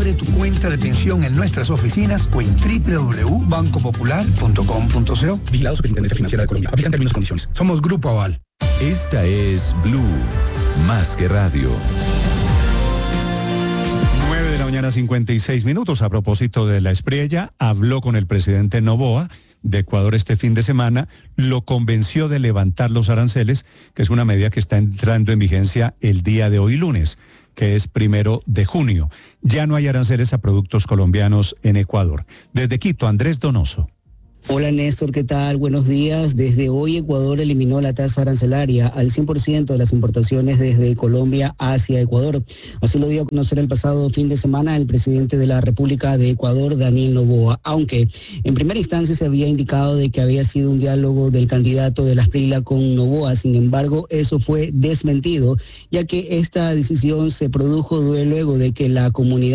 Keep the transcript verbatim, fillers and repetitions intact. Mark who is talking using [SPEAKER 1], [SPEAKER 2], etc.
[SPEAKER 1] Abre tu cuenta de pensión en nuestras oficinas o en doble u doble u doble u punto banco popular punto com punto co. Vigilado Superintendencia Financiera de Colombia. Aplican términos y condiciones. Somos Grupo Aval.
[SPEAKER 2] Esta es Blue, más que radio.
[SPEAKER 3] nueve de la mañana, cincuenta y seis minutos. A propósito de la Espriella, habló con el presidente Noboa de Ecuador este fin de semana, lo convenció de levantar los aranceles, que es una medida que está entrando en vigencia el día de hoy lunes, que es primero de junio. Ya no hay aranceles a productos colombianos en Ecuador. Desde Quito, Andrés Donoso.
[SPEAKER 4] Hola Néstor, ¿qué tal? Buenos días. Desde hoy Ecuador eliminó la tasa arancelaria al cien por ciento de las importaciones desde Colombia hacia Ecuador. Así lo dio a conocer el pasado fin de semana el presidente de la República de Ecuador, Daniel Noboa, aunque en primera instancia se había indicado de que había sido un diálogo del candidato de la Esprilla con Noboa. Sin embargo, eso fue desmentido, ya que esta decisión se produjo luego de que la comunidad